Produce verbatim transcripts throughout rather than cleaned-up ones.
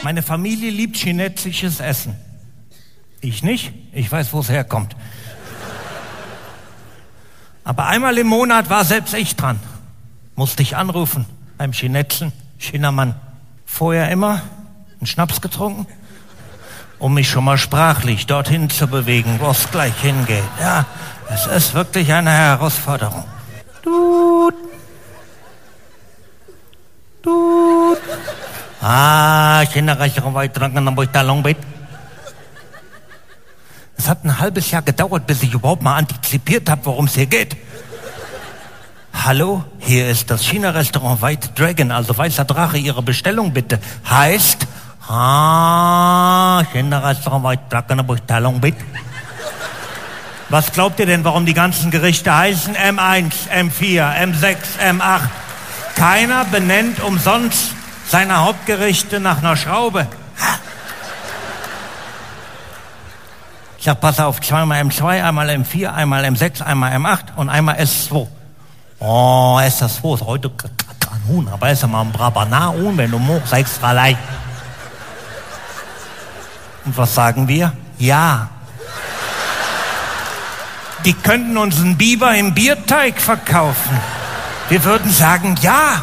Meine Familie liebt chinesisches Essen. Ich nicht. Ich weiß, wo es herkommt. Aber einmal im Monat war selbst ich dran. Musste ich anrufen beim chinesischen Chinamann. Vorher immer einen Schnaps getrunken, um mich schon mal sprachlich dorthin zu bewegen, wo es gleich hingeht. Ja, es ist wirklich eine Herausforderung. Tut. Tut. Ah, China-Restaurant weit dran, dann ich da long bit. Es hat ein halbes Jahr gedauert, bis ich überhaupt mal antizipiert habe, worum es hier geht. Hallo, hier ist das China-Restaurant White Dragon, also Weißer Drache, Ihre Bestellung bitte. Heißt, ah, China-Restaurant White Dragon, aber ich da long bit. Was glaubt ihr denn, warum die ganzen Gerichte heißen? M eins, M vier, M sechs, M acht. Keiner benennt umsonst seine Hauptgerichte nach einer Schraube. Ich sag, pass auf, zweimal M zwei, einmal M vier, einmal M sechs, einmal M acht und einmal S zwei. Oh, S zwei ist heute kein Huhn, aber ist ja mal ein braver Huhn, wenn du mochst, extra leicht. Und was sagen wir? Ja. Die könnten uns einen Biber im Bierteig verkaufen. Wir würden sagen, ja.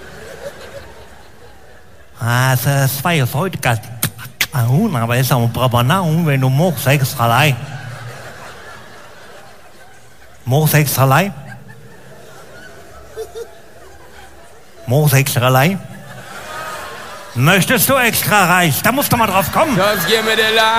Ah, S zwei ist heute kein Huhn, aber ist ja ein braver Huhn, wenn du mochst, extra leicht. Mochst extra leicht? Mochst extra leicht? Möchtest du extra Reis? Da musst du mal drauf kommen. Just give me the line.